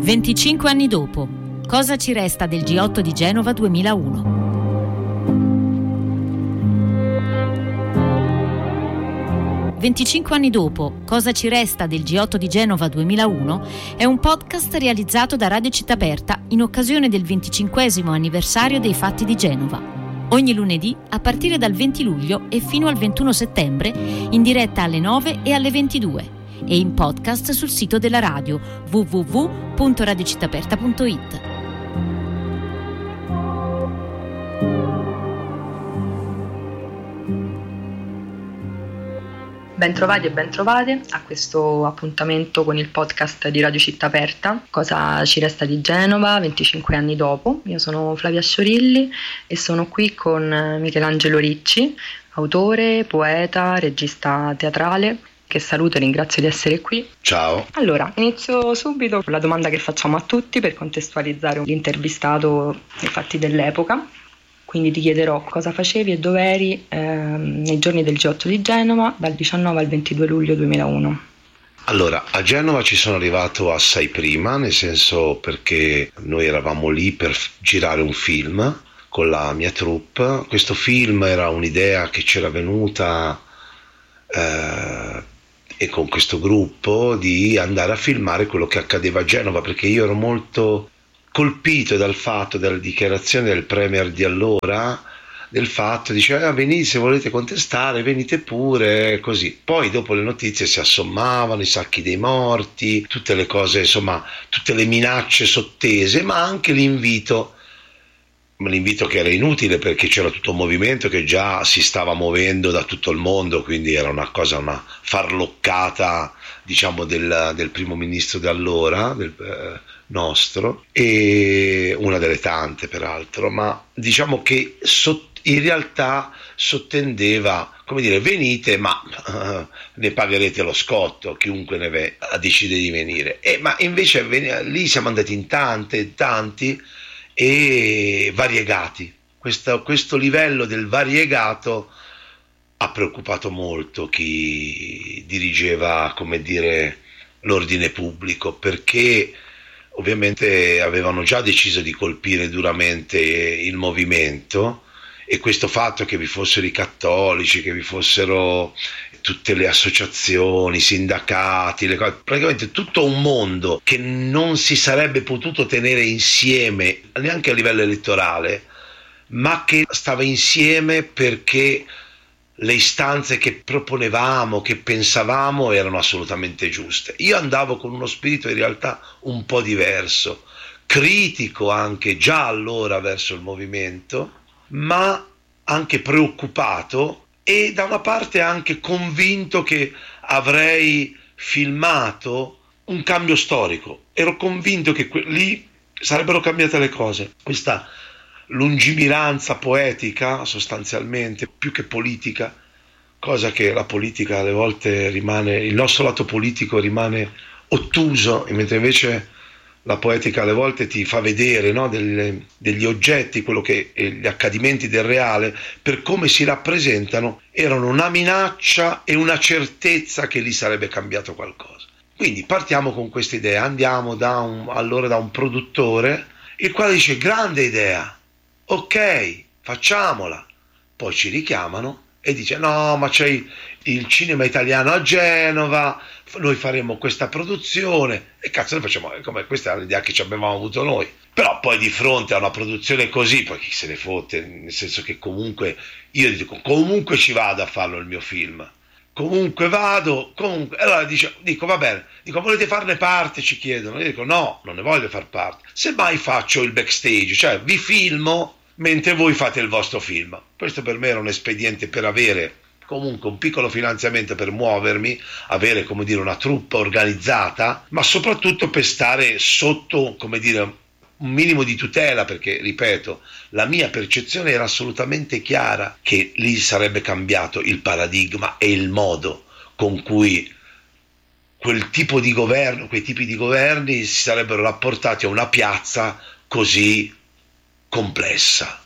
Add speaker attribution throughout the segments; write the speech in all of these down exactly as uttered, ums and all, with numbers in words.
Speaker 1: venticinque anni dopo, cosa ci resta del G otto di Genova duemilauno? venticinque anni dopo, cosa ci resta del G otto di Genova duemilauno è un podcast realizzato da Radio Città Aperta in occasione del venticinquesimo anniversario dei fatti di Genova. Ogni lunedì a partire dal venti luglio e fino al ventuno settembre, in diretta alle nove e alle ventidue e in podcast sul sito della radio w w w punto radiocittaperta punto i t.
Speaker 2: Bentrovati e bentrovate a questo appuntamento con il podcast di Radio Città Aperta. Cosa ci resta di Genova venticinque anni dopo? Io sono Flavia Sciorilli e sono qui con Michelangelo Ricci, autore, poeta, regista teatrale, che saluto e ringrazio di essere qui.
Speaker 3: Ciao.
Speaker 2: Allora, inizio subito con la domanda che facciamo a tutti per contestualizzare l'intervistato nei fatti dell'epoca. Quindi ti chiederò cosa facevi e dove eri ehm, nei giorni del G otto di Genova dal diciannove al ventidue luglio duemilauno.
Speaker 3: Allora, a Genova ci sono arrivato assai prima, nel senso perché noi eravamo lì per girare un film con la mia troupe. Questo film era un'idea che c'era venuta eh, e con questo gruppo di andare a filmare quello che accadeva a Genova, perché io ero molto colpito dal fatto della dichiarazione del premier di allora, del fatto, diceva ah, venite se volete contestare, venite pure, così. Poi dopo le notizie si assommavano, i sacchi dei morti, tutte le cose, insomma, tutte le minacce sottese, ma anche l'invito, l'invito che era inutile perché c'era tutto un movimento che già si stava muovendo da tutto il mondo, quindi era una cosa, una farloccata, diciamo, del, del primo ministro di allora, del eh, nostro, e una delle tante peraltro, ma diciamo che sott- in realtà sottendeva, come dire, venite ma uh, ne pagherete lo scotto, chiunque ne ve- decide di venire, e, ma invece ven- lì siamo andati in tante, tanti e variegati. Questo, questo livello del variegato ha preoccupato molto chi dirigeva, come dire, l'ordine pubblico, perché ovviamente avevano già deciso di colpire duramente il movimento, e questo fatto che vi fossero i cattolici, che vi fossero tutte le associazioni, i sindacati, le cose, praticamente tutto un mondo che non si sarebbe potuto tenere insieme neanche a livello elettorale, ma che stava insieme perché le istanze che proponevamo, che pensavamo, erano assolutamente giuste. Io andavo con uno spirito in realtà un po' diverso, critico anche già allora verso il movimento, ma anche preoccupato e da una parte anche convinto che avrei filmato un cambio storico. Ero convinto che que- lì sarebbero cambiate le cose. Questa lungimiranza poetica, sostanzialmente, più che politica, cosa che la politica alle volte rimane, il nostro lato politico rimane ottuso, mentre invece la poetica alle volte ti fa vedere, no, delle, degli oggetti, quello che gli accadimenti del reale, per come si rappresentano, erano una minaccia e una certezza che lì sarebbe cambiato qualcosa. Quindi partiamo con questa idea, andiamo da un, allora da un produttore, il quale dice grande idea, ok, facciamola. Poi ci richiamano e dice no, ma c'è il cinema italiano a Genova, noi faremo questa produzione, e cazzo noi facciamo, come questa è l'idea che ci abbiamo avuto noi. Però poi di fronte a una produzione così, poi chi se ne fotte, nel senso che comunque io dico comunque ci vado a farlo il mio film, comunque vado, comunque, allora dico, dico va bene, dico volete farne parte, ci chiedono, io dico no, non ne voglio far parte, semmai faccio il backstage, cioè vi filmo mentre voi fate il vostro film. Questo per me era un espediente per avere comunque un piccolo finanziamento per muovermi, avere, come dire, una troupe organizzata, ma soprattutto per stare sotto, come dire, un minimo di tutela, perché, ripeto, la mia percezione era assolutamente chiara che lì sarebbe cambiato il paradigma e il modo con cui quel tipo di governo, quei tipi di governi si sarebbero rapportati a una piazza così complessa,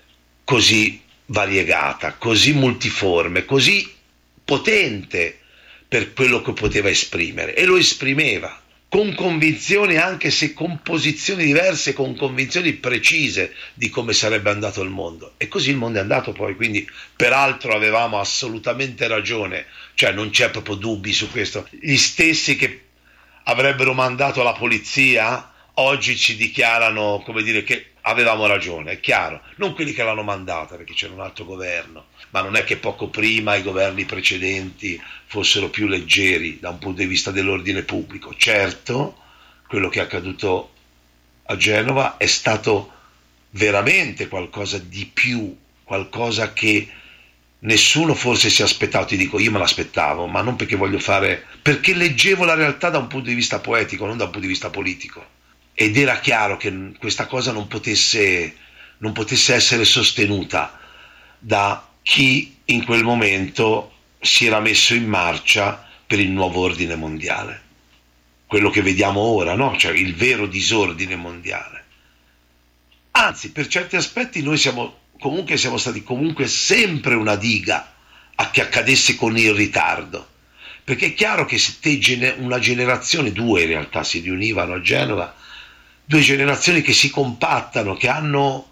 Speaker 3: così variegata, così multiforme, così potente per quello che poteva esprimere, e lo esprimeva. con convinzioni, anche se con posizioni diverse, con convinzioni precise di come sarebbe andato il mondo. E così il mondo è andato poi, quindi peraltro avevamo assolutamente ragione, cioè non c'è proprio dubbi su questo. Gli stessi che avrebbero mandato la polizia oggi ci dichiarano, come dire, che avevamo ragione, è chiaro, non quelli che l'hanno mandata perché c'era un altro governo, ma non è che poco prima i governi precedenti fossero più leggeri da un punto di vista dell'ordine pubblico. Certo, quello che è accaduto a Genova è stato veramente qualcosa di più, qualcosa che nessuno forse si è aspettato. Ti dico, io me l'aspettavo, ma non perché voglio fare, perché leggevo la realtà da un punto di vista poetico, non da un punto di vista politico. Ed era chiaro che questa cosa non potesse, non potesse essere sostenuta da chi in quel momento si era messo in marcia per il nuovo ordine mondiale. Quello che vediamo ora, no? Cioè il vero disordine mondiale. Anzi, per certi aspetti noi siamo comunque siamo stati comunque sempre una diga a che accadesse con il ritardo. Perché è chiaro che se te gene- una generazione, due in realtà si riunivano a Genova, due generazioni che si compattano, che hanno,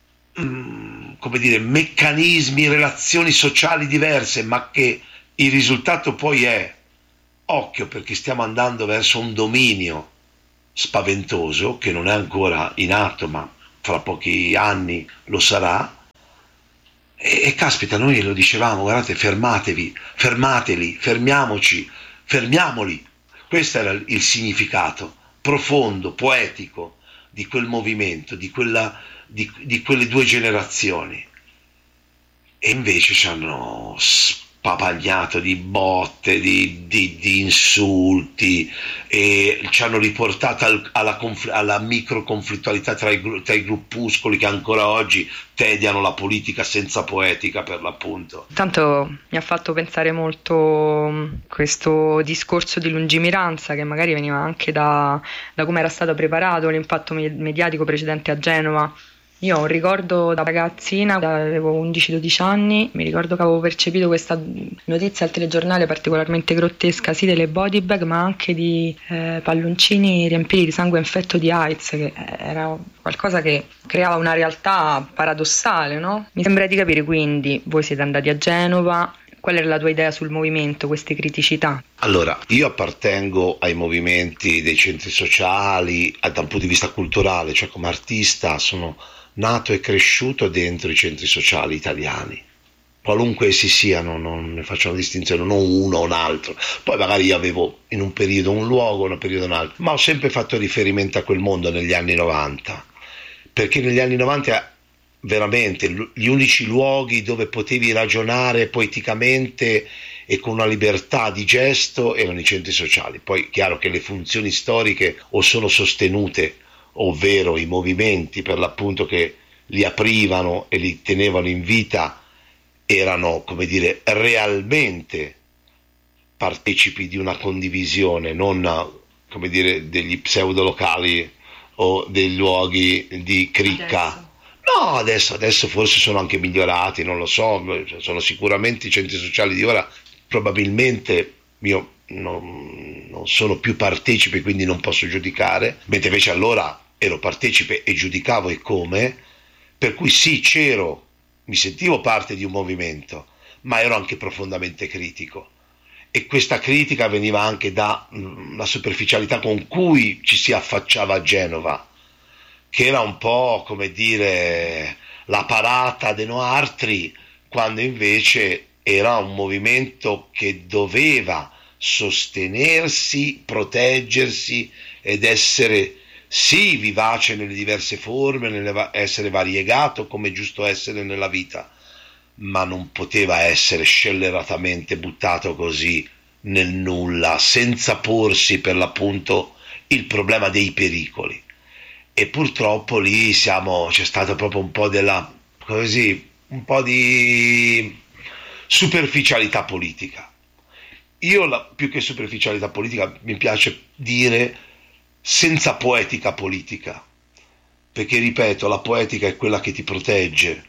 Speaker 3: mh, come dire, meccanismi, relazioni sociali diverse, ma che il risultato poi è, occhio perché stiamo andando verso un dominio spaventoso, che non è ancora in atto, ma fra pochi anni lo sarà, e, e caspita, noi lo dicevamo, guardate, fermatevi, fermateli, fermiamoci, fermiamoli. Questo era il significato profondo, poetico di quel movimento, di, quella, di, di quelle due generazioni. E invece ci hanno spapagnato di botte, di, di, di insulti, e ci hanno riportato al, alla, alla microconflittualità tra i, tra i gruppuscoli che ancora oggi tediano la politica senza poetica, per l'appunto.
Speaker 2: Tanto mi ha fatto pensare molto questo discorso di lungimiranza, che magari veniva anche da, da come era stato preparato l'impatto mediatico precedente a Genova. Io ho un ricordo da ragazzina, avevo undici dodici anni, mi ricordo che avevo percepito questa notizia al telegiornale particolarmente grottesca, sì delle body bag, ma anche di eh, palloncini riempiti di sangue infetto di AIDS, che era qualcosa che creava una realtà paradossale, no? Mi sembra di capire, quindi, voi siete andati a Genova, qual era la tua idea sul movimento, queste criticità?
Speaker 3: Allora, io appartengo ai movimenti dei centri sociali da un punto di vista culturale, cioè come artista sono nato e cresciuto dentro i centri sociali italiani, qualunque essi siano, non ne faccio una distinzione, non uno o un altro. Poi magari io avevo in un periodo un luogo, in un periodo un altro, ma ho sempre fatto riferimento a quel mondo negli anni novanta, perché negli anni novanta veramente gli unici luoghi dove potevi ragionare poeticamente e con una libertà di gesto erano i centri sociali. Poi è chiaro che le funzioni storiche o sono sostenute, ovvero i movimenti per l'appunto che li aprivano e li tenevano in vita erano, come dire, realmente partecipi di una condivisione, non, come dire, degli pseudolocali o dei luoghi di cricca. Adesso. No, adesso, adesso forse sono anche migliorati, non lo so, sono sicuramente i centri sociali di ora, probabilmente io non, non sono più partecipe, quindi non posso giudicare, mentre invece allora ero partecipe e giudicavo e come, per cui sì, c'ero, mi sentivo parte di un movimento, ma ero anche profondamente critico, e questa critica veniva anche dalla superficialità con cui ci si affacciava a Genova, che era un po', come dire, la parata de Noartri, quando invece era un movimento che doveva sostenersi, proteggersi ed essere sì vivace nelle diverse forme, nelle, essere variegato come è giusto essere nella vita, ma non poteva essere scelleratamente buttato così nel nulla, senza porsi per l'appunto il problema dei pericoli. E purtroppo lì siamo, c'è stato proprio un po' della, così, un po' di superficialità politica. Io la, più che superficialità politica mi piace dire senza poetica politica, perché ripeto, la poetica è quella che ti protegge,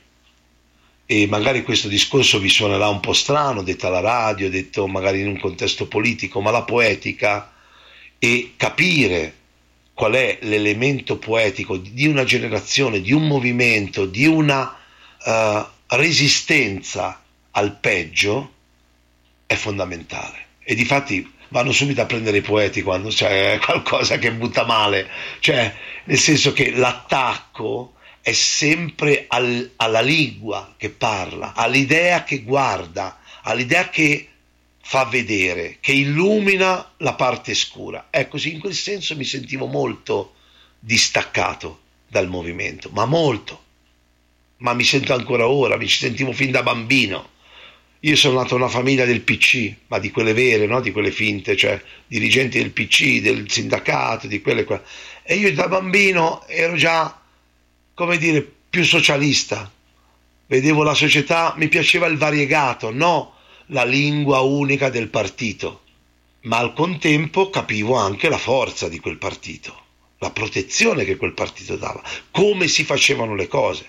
Speaker 3: e magari questo discorso vi suonerà un po' strano, detto alla radio, detto magari in un contesto politico, ma la poetica e capire qual è l'elemento poetico di una generazione, di un movimento, di una uh, resistenza al peggio è fondamentale. E difatti vanno subito a prendere i poeti quando c'è qualcosa che butta male, cioè nel senso che l'attacco è sempre al, alla lingua che parla, all'idea che guarda, all'idea che fa vedere, che illumina la parte scura. Ecco, in quel senso mi sentivo molto distaccato dal movimento, ma molto, ma mi sento ancora ora, mi ci sentivo fin da bambino. Io sono nato in una famiglia del P C, ma di quelle vere, no? Di quelle finte, cioè dirigenti del P C, del sindacato, di quelle qua. E io da bambino ero già, come dire, più socialista. Vedevo la società, mi piaceva il variegato, no la lingua unica del partito, ma al contempo capivo anche la forza di quel partito, la protezione che quel partito dava, come si facevano le cose.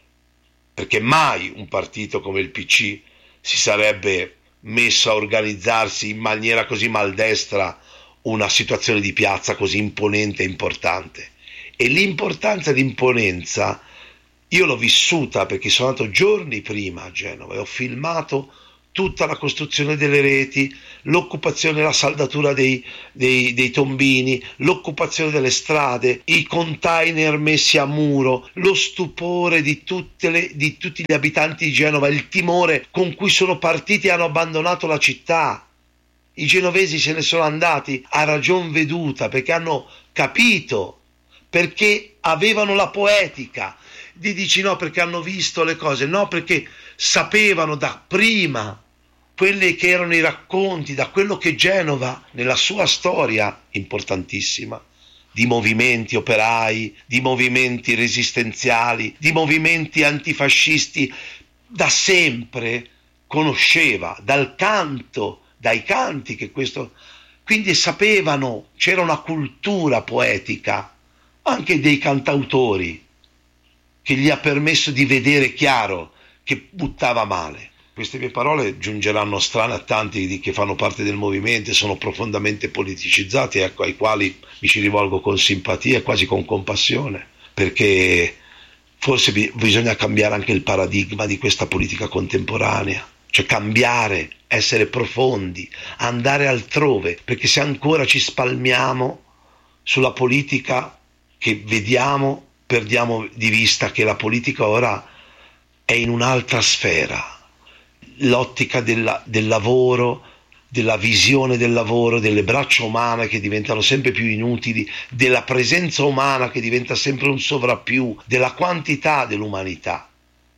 Speaker 3: Perché mai un partito come il P C si sarebbe messo a organizzarsi in maniera così maldestra una situazione di piazza così imponente e importante. E l'importanza di imponenza io l'ho vissuta perché sono andato giorni prima a Genova e ho filmato tutta la costruzione delle reti, l'occupazione e la saldatura dei, dei, dei tombini, l'occupazione delle strade, i container messi a muro, lo stupore di, tutte le, di tutti gli abitanti di Genova, il timore con cui sono partiti e hanno abbandonato la città. I genovesi se ne sono andati a ragion veduta perché hanno capito, perché avevano la poetica. Di dici no perché hanno visto le cose, no perché sapevano da prima quelli che erano i racconti, da quello che Genova nella sua storia importantissima di movimenti operai, di movimenti resistenziali, di movimenti antifascisti da sempre conosceva, dal canto, dai canti che questo, quindi sapevano, c'era una cultura poetica anche dei cantautori che gli ha permesso di vedere chiaro che buttava male. Queste mie parole giungeranno strane a tanti di che fanno parte del movimento e sono profondamente politicizzati, ecco, ai quali mi ci rivolgo con simpatia e quasi con compassione, perché forse bi- bisogna cambiare anche il paradigma di questa politica contemporanea, cioè cambiare, essere profondi, andare altrove, perché se ancora ci spalmiamo sulla politica che vediamo, perdiamo di vista che la politica ora è in un'altra sfera. L'ottica della, del lavoro, della visione del lavoro, delle braccia umane che diventano sempre più inutili, della presenza umana che diventa sempre un sovrappiù, della quantità dell'umanità.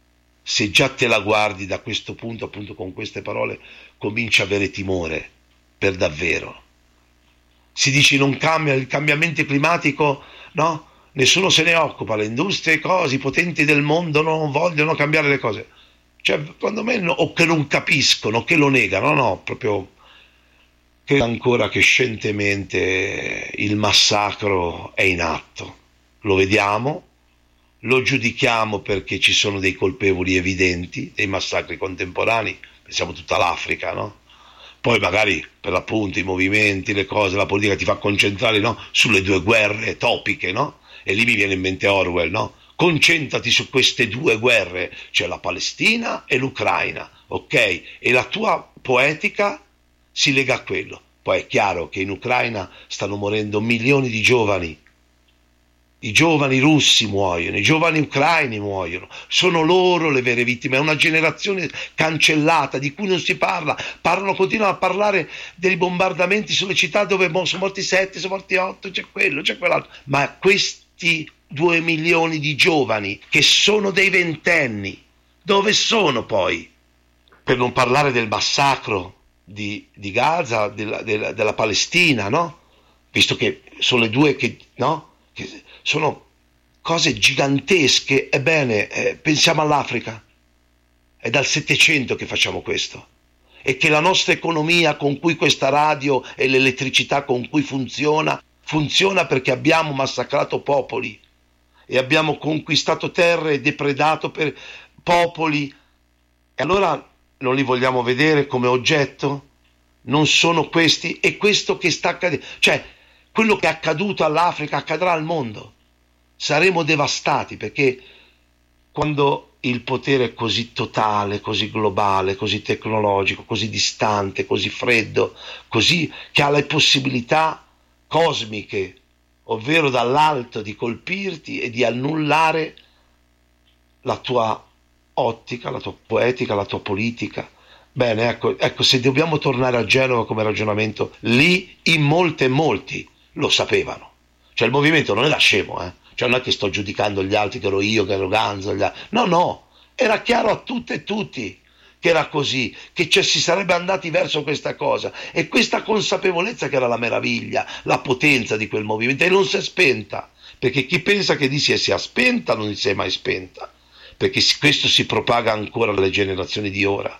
Speaker 3: Se già te la guardi da questo punto, appunto con queste parole, cominci a avere timore, per davvero. Si dice non cambia, il cambiamento climatico, no? Nessuno se ne occupa, le industrie e cose, i potenti del mondo non vogliono cambiare le cose. Cioè, secondo me, no, o che non capiscono, o che lo negano, no, proprio credo ancora che scientemente il massacro è in atto. Lo vediamo, lo giudichiamo perché ci sono dei colpevoli evidenti, dei massacri contemporanei, pensiamo tutta l'Africa, no? Poi magari, per l'appunto, i movimenti, le cose, la politica ti fa concentrare, no, sulle due guerre topiche, no? E lì mi viene in mente Orwell, no? Concentrati su queste due guerre, cioè la Palestina e l'Ucraina, ok? E la tua poetica si lega a quello. Poi è chiaro che in Ucraina stanno morendo milioni di giovani, i giovani russi muoiono, i giovani ucraini muoiono, sono loro le vere vittime, è una generazione cancellata di cui non si parla, parlano, continuano a parlare dei bombardamenti sulle città dove sono morti sette, sono morti otto, c'è quello, c'è quell'altro, ma questi due milioni di giovani che sono dei ventenni, dove sono poi? Per non parlare del massacro di, di Gaza, della, della, della Palestina, no? Visto che sono le due che, no? Che sono cose gigantesche. Ebbene, eh, pensiamo all'Africa, è dal Settecento che facciamo questo, e che la nostra economia con cui questa radio e l'elettricità con cui funziona, funziona perché abbiamo massacrato popoli e abbiamo conquistato terre e depredato per popoli, e allora non li vogliamo vedere come oggetto? Non sono questi? E questo che sta accadendo, cioè quello che è accaduto all'Africa accadrà al mondo. Saremo devastati, perché quando il potere è così totale, così globale, così tecnologico, così distante, così freddo, così che ha le possibilità cosmiche, ovvero dall'alto, di colpirti e di annullare la tua ottica, la tua poetica, la tua politica. Bene, ecco, ecco, se dobbiamo tornare a Genova come ragionamento, lì in molte e molti lo sapevano. Cioè il movimento non era scemo, eh? Cioè non è che sto giudicando gli altri, che ero io, che ero Ganzo, gli altri. No, no, era chiaro a tutte e tutti che era così, che cioè, si sarebbe andati verso questa cosa, e questa consapevolezza che era la meraviglia, la potenza di quel movimento, e non si è spenta, perché chi pensa che di sé sia spenta non si è mai spenta, perché questo si propaga ancora alle generazioni di ora.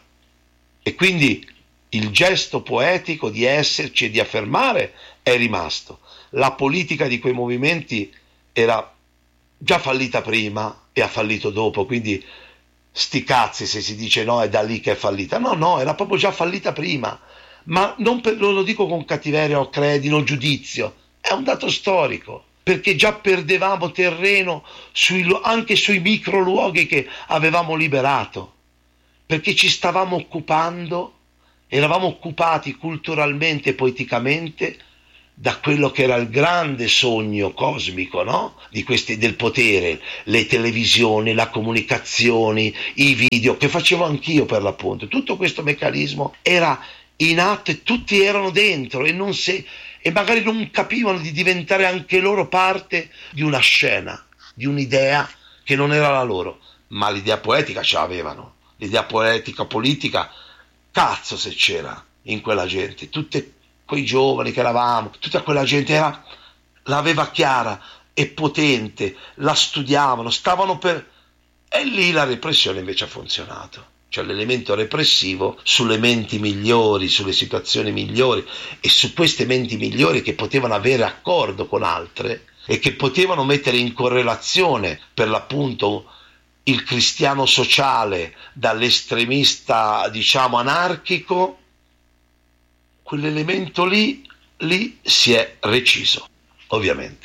Speaker 3: E quindi il gesto poetico di esserci e di affermare è rimasto. La politica di quei movimenti era già fallita prima e ha fallito dopo, quindi sti cazzi se si dice no, è da lì che è fallita. No, no, era proprio già fallita prima, ma non, per, non lo dico con cattiveria o credito o giudizio, è un dato storico, perché già perdevamo terreno sui, anche sui micro luoghi che avevamo liberato, perché ci stavamo occupando, eravamo occupati culturalmente e poeticamente da quello che era il grande sogno cosmico, no? Di questi, del potere, le televisioni, la comunicazione, i video, che facevo anch'io per l'appunto. Tutto questo meccanismo era in atto e tutti erano dentro e, non se, e magari non capivano di diventare anche loro parte di una scena, di un'idea che non era la loro, ma l'idea poetica ce l'avevano. L'idea poetica, politica, cazzo se c'era in quella gente, tutti quei giovani che eravamo, tutta quella gente era, l'aveva chiara e potente, la studiavano, stavano per... E lì la repressione invece ha funzionato, cioè l'elemento repressivo sulle menti migliori, sulle situazioni migliori e su queste menti migliori che potevano avere accordo con altre e che potevano mettere in correlazione per l'appunto il cristiano sociale dall'estremista, diciamo, anarchico, quell'elemento lì, lì si è reciso, ovviamente.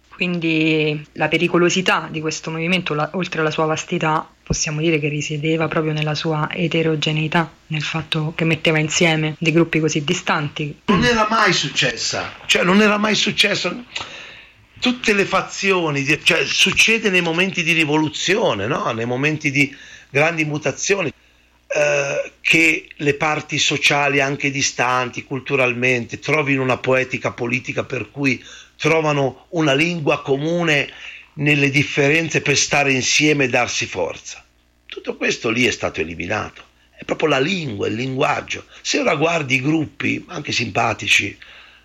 Speaker 2: Quindi la pericolosità di questo movimento, la, oltre alla sua vastità, possiamo dire che risiedeva proprio nella sua eterogeneità, nel fatto che metteva insieme dei gruppi così distanti.
Speaker 3: Non era mai successa, cioè non era mai successo... Tutte le fazioni, cioè succede nei momenti di rivoluzione, no? Nei momenti di grandi mutazioni, eh, che le parti sociali anche distanti culturalmente trovino una poetica politica per cui trovano una lingua comune nelle differenze per stare insieme e darsi forza. Tutto questo lì è stato eliminato, è proprio la lingua, il linguaggio. Se ora guardi i gruppi, anche simpatici,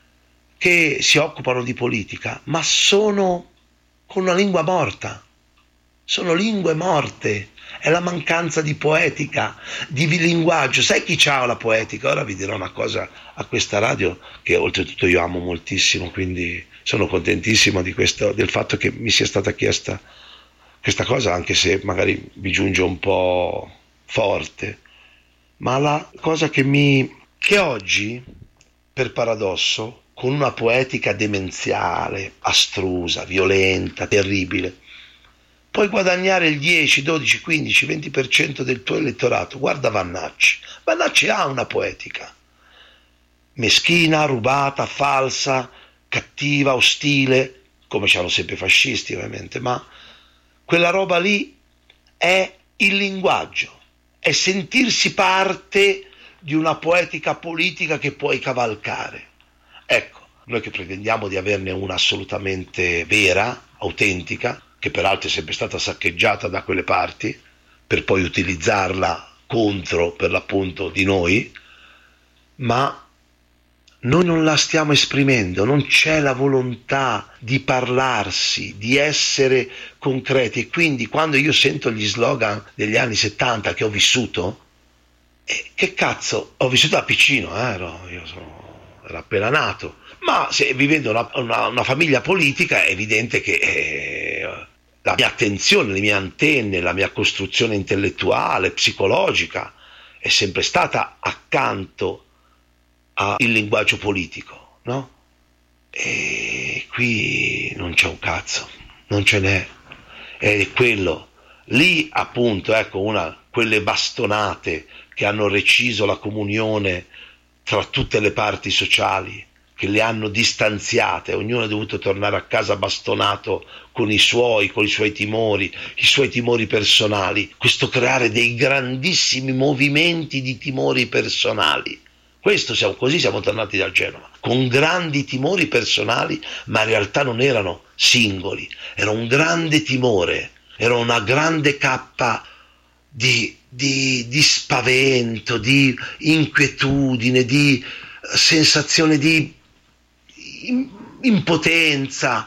Speaker 3: che si occupano di politica, ma sono con una lingua morta, sono lingue morte, è la mancanza di poetica, di linguaggio. Sai chi c'ha la poetica? Ora vi dirò una cosa a questa radio che oltretutto io amo moltissimo, quindi sono contentissimo di questo, del fatto che mi sia stata chiesta questa cosa, anche se magari vi giunge un po' forte, ma la cosa che mi che oggi, per paradosso, con una poetica demenziale, astrusa, violenta, terribile, puoi guadagnare il dieci, dodici, quindici, venti per cento del tuo elettorato. Guarda Vannacci. Vannacci ha una poetica meschina, rubata, falsa, cattiva, ostile, come c'hanno sempre i fascisti ovviamente, ma quella roba lì è il linguaggio, è sentirsi parte di una poetica politica che puoi cavalcare. Ecco, noi che pretendiamo di averne una assolutamente vera, autentica, che peraltro è sempre stata saccheggiata da quelle parti, per poi utilizzarla contro, per l'appunto, di noi, ma noi non la stiamo esprimendo, non c'è la volontà di parlarsi, di essere concreti. E quindi quando io sento gli slogan degli anni settanta che ho vissuto, eh, che cazzo, ho vissuto da piccino, eh, ero, io sono... era appena nato, ma se vivendo una, una, una famiglia politica è evidente che eh, la mia attenzione, le mie antenne, la mia costruzione intellettuale, psicologica è sempre stata accanto al linguaggio politico, no? E qui non c'è un cazzo, non ce n'è. È quello. Lì appunto, ecco, una, quelle bastonate che hanno reciso la comunione tra tutte le parti sociali, che le hanno distanziate, ognuno è dovuto tornare a casa bastonato con i suoi, con i suoi timori, i suoi timori personali, questo creare dei grandissimi movimenti di timori personali. Questo siamo, così siamo tornati da Genova, con grandi timori personali, ma in realtà non erano singoli, era un grande timore, era una grande cappa di, di, di spavento, di inquietudine, di sensazione di impotenza.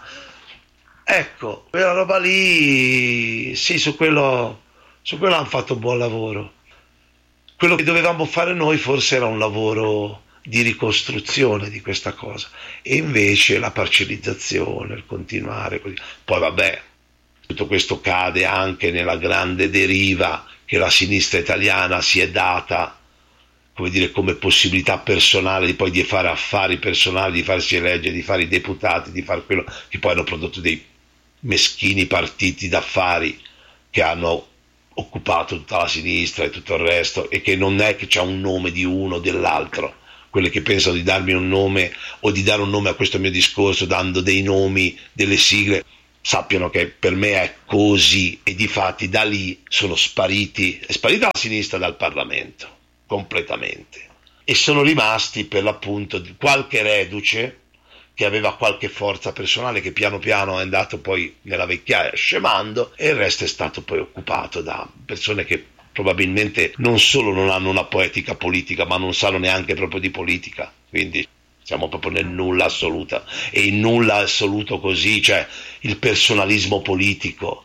Speaker 3: Ecco, quella roba lì, sì, su quello, su quello hanno fatto un buon lavoro. Quello che dovevamo fare noi forse era un lavoro di ricostruzione di questa cosa, e invece la parcellizzazione, il continuare così. Poi vabbè, tutto questo cade anche nella grande deriva che la sinistra italiana si è data, come dire, come possibilità personale di poi di fare affari personali, di farsi eleggere, di fare i deputati, di fare quello, che poi hanno prodotto dei meschini partiti d'affari che hanno occupato tutta la sinistra e tutto il resto, e che non è che c'è un nome di uno o dell'altro. Quelle che pensano di darmi un nome o di dare un nome a questo mio discorso dando dei nomi, delle sigle, sappiano che per me è così, e difatti da lì sono spariti, è sparita la sinistra dal Parlamento completamente, e sono rimasti per l'appunto qualche reduce che aveva qualche forza personale, che piano piano è andato poi nella vecchiaia scemando, e il resto è stato poi occupato da persone che probabilmente non solo non hanno una poetica politica, ma non sanno neanche proprio di politica, quindi siamo proprio nel nulla assoluta, e in nulla assoluto così, cioè il personalismo politico,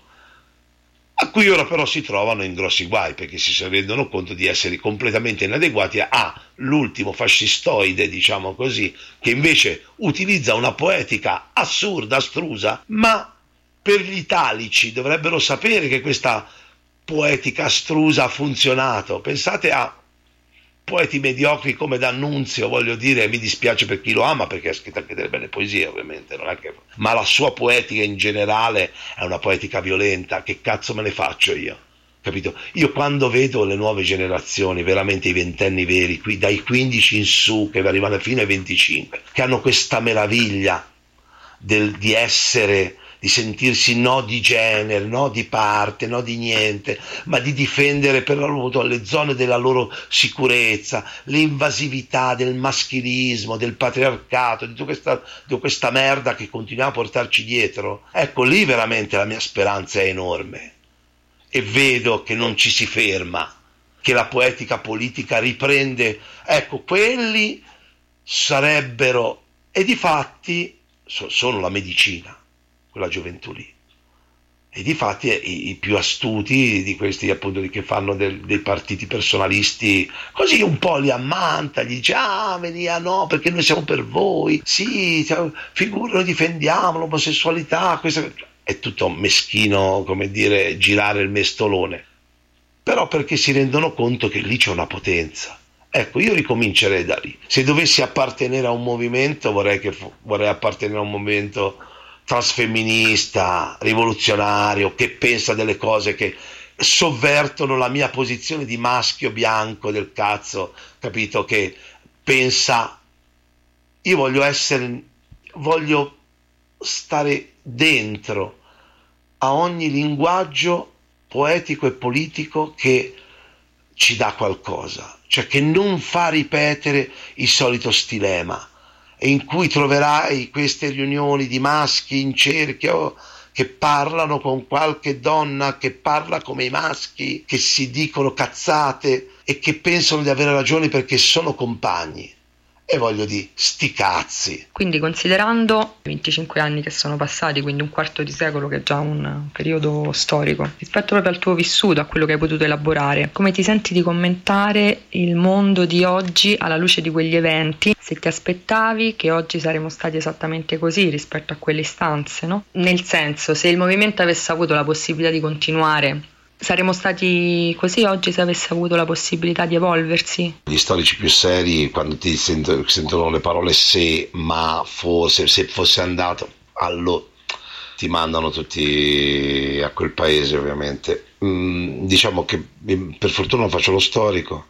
Speaker 3: a cui ora però si trovano in grossi guai, perché si rendono conto di essere completamente inadeguati a l'ultimo fascistoide, diciamo così, che invece utilizza una poetica assurda, astrusa, ma per gli italici dovrebbero sapere che questa poetica astrusa ha funzionato. Pensate a poeti mediocri come D'Annunzio, voglio dire, mi dispiace per chi lo ama, perché ha scritto anche delle belle poesie, ovviamente, non è che... ma la sua poetica in generale è una poetica violenta. Che cazzo me ne faccio io? Capito? Io quando vedo le nuove generazioni, veramente i ventenni veri, qui dai quindici in su, che arrivano fino ai venticinque, che hanno questa meraviglia del, di essere, di sentirsi no di genere, no di parte, no di niente, ma di difendere per loro le zone della loro sicurezza, l'invasività del maschilismo, del patriarcato, di tutta questa, di questa merda che continuiamo a portarci dietro. Ecco, lì veramente la mia speranza è enorme, e vedo che non ci si ferma, che la poetica politica riprende. Ecco, quelli sarebbero, e difatti sono la medicina, quella gioventù lì, e difatti i, i più astuti di questi appunto che fanno del, dei partiti personalisti così un po' li ammanta, gli dice ah venia no perché noi siamo per voi, sì figura, noi difendiamo l'omosessualità, questo è tutto meschino, come dire, girare il mestolone, però perché si rendono conto che lì c'è una potenza. Ecco, io ricomincerei da lì. Se dovessi appartenere a un movimento, vorrei che vorrei appartenere a un movimento transfemminista, rivoluzionario, che pensa delle cose che sovvertono la mia posizione di maschio bianco del cazzo, capito? Che pensa, io voglio essere, voglio stare dentro a ogni linguaggio poetico e politico che ci dà qualcosa, cioè che non fa ripetere il solito stilema, e in cui troverai queste riunioni di maschi in cerchio che parlano con qualche donna che parla come i maschi, che si dicono cazzate e che pensano di avere ragione perché sono compagni. E voglio dire, sti cazzi.
Speaker 2: Quindi, considerando i venticinque anni che sono passati, quindi un quarto di secolo, che è già un periodo storico, rispetto proprio al tuo vissuto, a quello che hai potuto elaborare, come ti senti di commentare il mondo di oggi alla luce di quegli eventi? Se ti aspettavi che oggi saremmo stati esattamente così rispetto a quelle istanze, no? Nel senso, se il movimento avesse avuto la possibilità di continuare, saremmo stati così oggi se avesse avuto la possibilità di evolversi?
Speaker 3: Gli storici più seri, quando ti sento, sentono le parole se, ma, forse, se fosse andato, allo ti mandano tutti a quel paese ovviamente. Mm, diciamo che per fortuna non faccio lo storico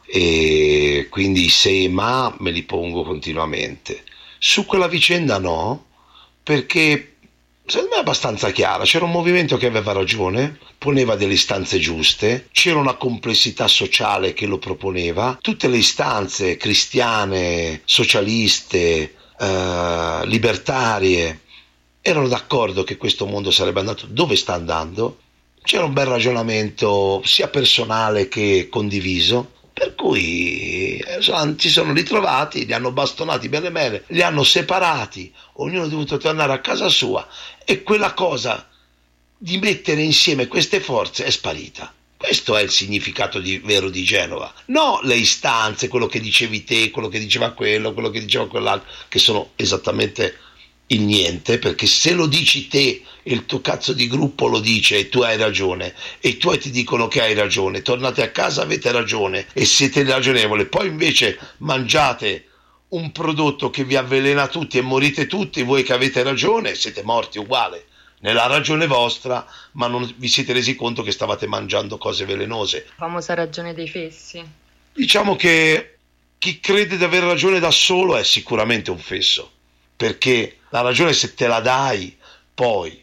Speaker 3: e quindi i se e ma me li pongo continuamente. Su quella vicenda no, perché secondo me è abbastanza chiara, c'era un movimento che aveva ragione, poneva delle istanze giuste, c'era una complessità sociale che lo proponeva, tutte le istanze cristiane, socialiste, eh, libertarie erano d'accordo che questo mondo sarebbe andato dove sta andando, c'era un bel ragionamento sia personale che condiviso, per cui eh, si sono ritrovati, li hanno bastonati bene bene, li hanno separati, ognuno è dovuto tornare a casa sua e quella cosa di mettere insieme queste forze è sparita. Questo è il significato di, vero di Genova, no le istanze, quello che dicevi te, quello che diceva quello, quello che diceva quell'altro, che sono esattamente il niente, perché se lo dici te e il tuo cazzo di gruppo lo dice e tu hai ragione e i tuoi ti dicono che hai ragione, tornate a casa, avete ragione e siete ragionevoli, poi invece mangiate un prodotto che vi avvelena tutti e morite tutti, voi che avete ragione siete morti uguale nella ragione vostra, ma non vi siete resi conto che stavate mangiando cose velenose.
Speaker 2: La famosa ragione dei fessi.
Speaker 3: Diciamo che chi crede di avere ragione da solo è sicuramente un fesso, perché la ragione, se te la dai, poi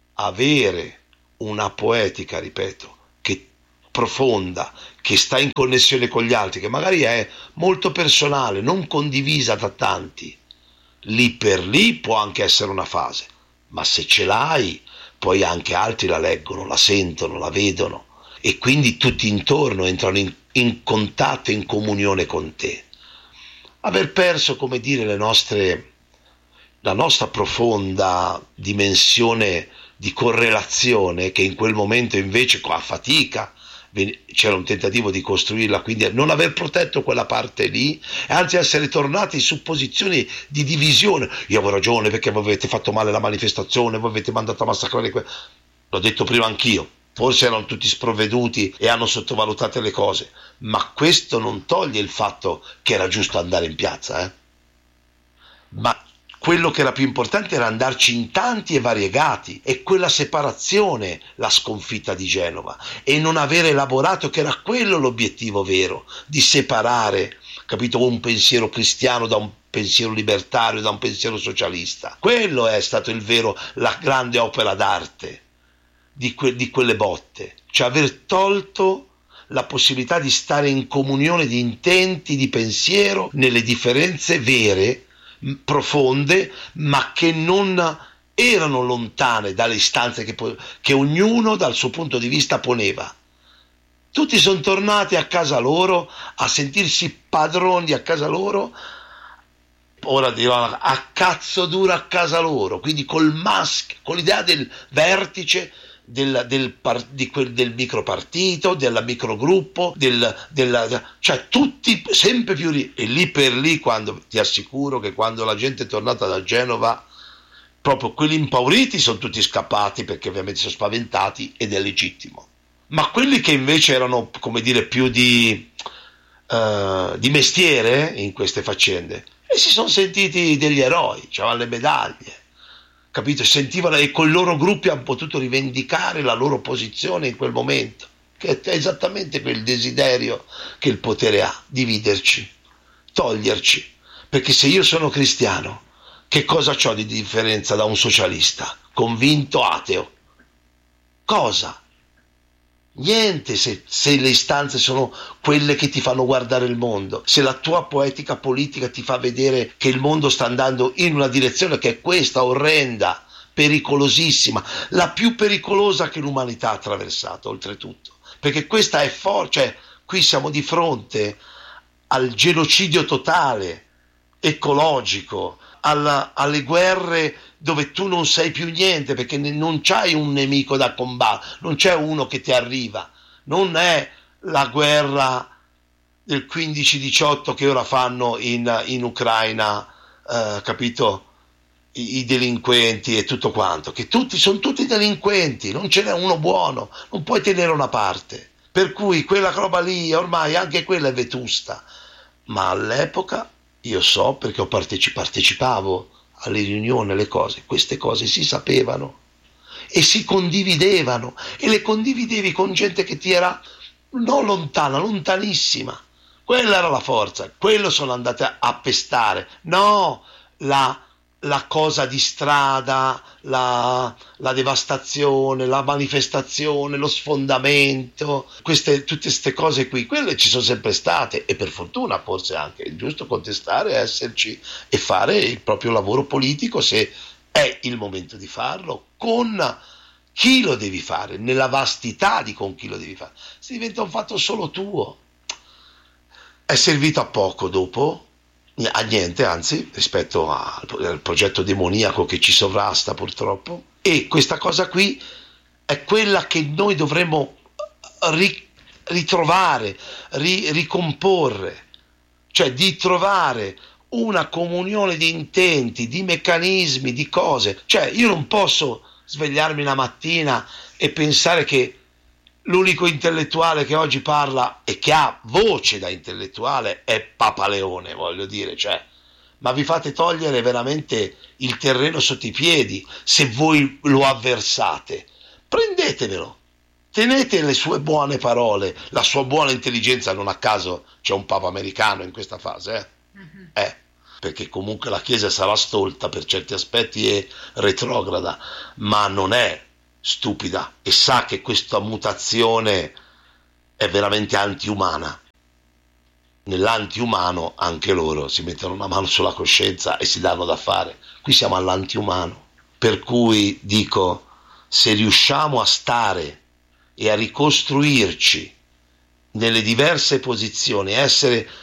Speaker 3: avere una poetica, ripeto, che profonda, che sta in connessione con gli altri, che magari è molto personale, non condivisa da tanti, lì per lì può anche essere una fase, ma se ce l'hai, poi anche altri la leggono, la sentono, la vedono e quindi tutti intorno entrano in, in contatto, in comunione con te. Aver perso, come dire, le nostre... la nostra profonda dimensione di correlazione, che in quel momento invece a fatica c'era un tentativo di costruirla, quindi non aver protetto quella parte lì e anzi essere tornati su posizioni di divisione. Io avevo ragione perché voi avete fatto male la manifestazione, voi avete mandato a massacrare que... l'ho detto prima anch'io, forse erano tutti sprovveduti e hanno sottovalutato le cose, ma questo non toglie il fatto che era giusto andare in piazza, eh? Ma quello che era più importante era andarci in tanti e variegati, e quella separazione la sconfitta di Genova, e non aver elaborato che era quello l'obiettivo vero, di separare, capito, un pensiero cristiano da un pensiero libertario, da un pensiero socialista. Quello è stato il vero, la grande opera d'arte di, que, di quelle botte, cioè aver tolto la possibilità di stare in comunione di intenti, di pensiero, nelle differenze vere, profonde, ma che non erano lontane dalle istanze che, che ognuno dal suo punto di vista poneva. Tutti sono tornati a casa loro a sentirsi padroni a casa loro, ora dirò a cazzo duro a casa loro, quindi col maschio, con l'idea del vertice del, del, par, di quel, del micropartito, del microgruppo, del, del, cioè tutti sempre più lì, e lì per lì, quando ti assicuro che quando la gente è tornata da Genova, proprio quelli impauriti sono tutti scappati perché ovviamente sono spaventati, ed è legittimo, ma quelli che invece erano, come dire, più di, uh, di mestiere in queste faccende, e si sono sentiti degli eroi, c'avevano le medaglie, capito? Sentivano, e con i loro gruppi hanno potuto rivendicare la loro posizione in quel momento, che è esattamente quel desiderio che il potere ha, dividerci, toglierci, perché se io sono cristiano, che cosa c'ho di differenza da un socialista convinto ateo? Cosa? Niente, se, se le istanze sono quelle che ti fanno guardare il mondo, se la tua poetica politica ti fa vedere che il mondo sta andando in una direzione che è questa, orrenda, pericolosissima, la più pericolosa che l'umanità ha attraversato, oltretutto, perché questa è forte, cioè qui siamo di fronte al genocidio totale, ecologico, alla, alle guerre dove tu non sei più niente, perché non c'hai un nemico da combattere, non c'è uno che ti arriva, non è la guerra del quindici diciotto che ora fanno in, in Ucraina, eh, capito, I, i delinquenti e tutto quanto, che tutti sono tutti delinquenti, non ce n'è uno buono, non puoi tenere una parte, per cui quella roba lì ormai anche quella è vetusta, ma all'epoca io so, perché ho parteci- partecipavo alle riunioni, alle cose, queste cose si sapevano e si condividevano, e le condividevi con gente che ti era non lontana, lontanissima. Quella era la forza, quello sono andate a pestare, no la, la cosa di strada, la, la devastazione, la manifestazione, lo sfondamento, queste, tutte queste cose qui, quelle ci sono sempre state, e per fortuna forse anche è giusto contestare, esserci e fare il proprio lavoro politico se è il momento di farlo, con chi lo devi fare, nella vastità di con chi lo devi fare. Se diventa un fatto solo tuo, è servito a poco dopo, a niente anzi, rispetto al progetto demoniaco che ci sovrasta purtroppo, e questa cosa qui è quella che noi dovremmo ri- ritrovare, ri- ricomporre, cioè di trovare una comunione di intenti, di meccanismi, di cose. Cioè io non posso svegliarmi la mattina e pensare che l'unico intellettuale che oggi parla e che ha voce da intellettuale è Papa Leone, voglio dire, cioè, ma vi fate togliere veramente il terreno sotto i piedi se voi lo avversate. Prendetevelo, tenete le sue buone parole, la sua buona intelligenza. Non a caso c'è un Papa americano in questa fase, eh? Mm-hmm. eh perché comunque la Chiesa sarà stolta per certi aspetti e retrograda, ma non è stupida, e sa che questa mutazione è veramente antiumana. Nell'antiumano anche loro si mettono una mano sulla coscienza e si danno da fare. Qui siamo all'antiumano, per cui dico, se riusciamo a stare e a ricostruirci nelle diverse posizioni, essere